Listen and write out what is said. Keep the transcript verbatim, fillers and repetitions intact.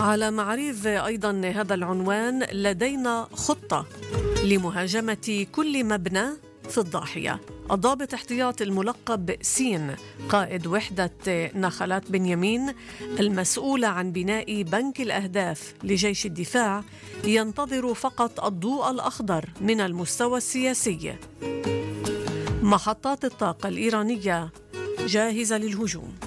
على معاريف أيضا هذا العنوان: لدينا خطة لمهاجمة كل مبنى في الضاحية. الضابط احتياط الملقب سين قائد وحدة نخلات بنيامين المسؤولة عن بناء بنك الأهداف لجيش الدفاع ينتظر فقط الضوء الأخضر من المستوى السياسي. محطات الطاقة الإيرانية جاهزة للهجوم.